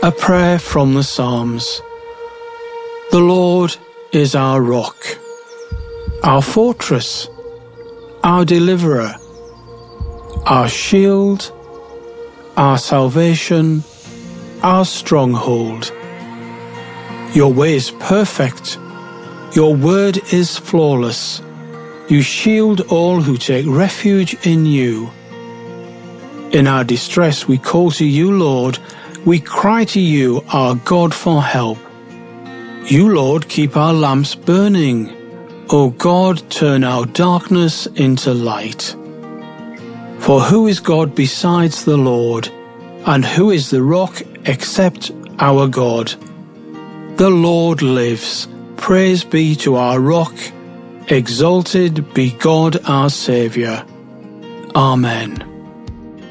A prayer from the Psalms. The Lord is our rock, our fortress, our deliverer, our shield, our salvation, our stronghold. Your way is perfect. Your word is flawless. You shield all who take refuge in you. In our distress we call to you, Lord. We cry to you, our God, for help. You, Lord, keep our lamps burning. O God, turn our darkness into light. For who is God besides the Lord? And who is the rock except our God? The Lord lives. Praise be to our rock. Exalted be God our Saviour. Amen.